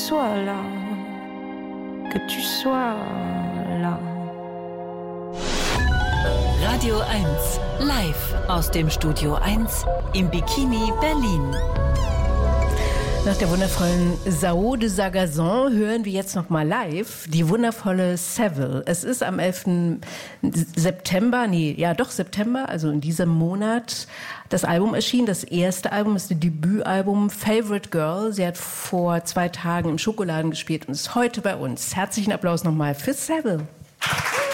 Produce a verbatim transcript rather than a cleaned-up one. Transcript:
sois là, que tu sois là. Radio eins, live aus dem Studio eins im Bikini Berlin. Nach der wundervollen Sao de Sagazon hören wir jetzt noch mal live die wundervolle Seville. Es ist am elften September, nee, ja doch September, also in diesem Monat, das Album erschienen. Das erste Album ist das Debütalbum Favorite Girl. Sie hat vor zwei Tagen im Schokoladen gespielt und ist heute bei uns. Herzlichen Applaus nochmal für Seville.